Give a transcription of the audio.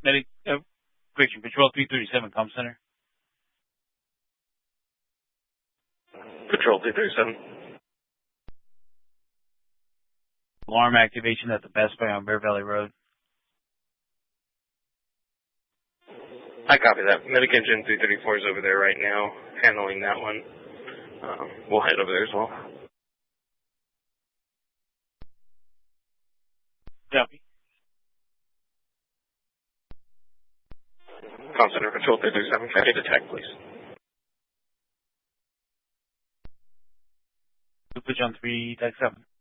Correction, Patrol 337, comm center. Patrol 337. Alarm activation at the Best Buy on Bear Valley Road. I copy that. Medic Engine 334 is over there right now, handling that one. We'll head over there as well. Copy. Comm Center Patrol 337, can I get attack, please? We'll put you on 3-7.